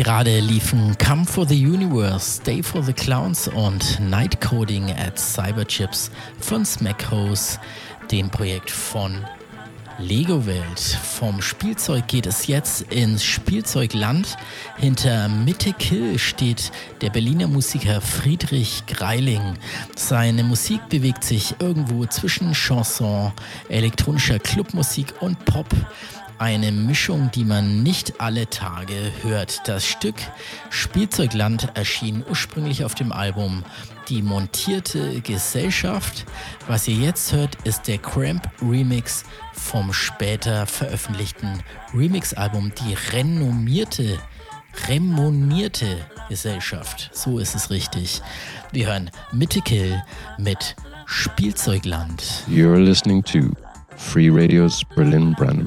Gerade liefen Come for the Universe, Stay for the Clowns und Night Coding at Cyberchips von Smackhouse, dem Projekt von Lego Welt. Vom Spielzeug geht es jetzt ins Spielzeugland. Hinter Mythical steht der Berliner Musiker Friedrich Greiling. Seine Musik bewegt sich irgendwo zwischen Chanson, elektronischer Clubmusik und Pop. Eine Mischung, die man nicht alle Tage hört. Das Stück Spielzeugland erschien ursprünglich auf dem Album Die montierte Gesellschaft. Was ihr jetzt hört, ist der Cramp Remix vom später veröffentlichten Remix-Album Die renommierte Gesellschaft. So ist es richtig. Wir hören Mythical mit Spielzeugland. You're listening to Free Radio's Berlin Brandenburg.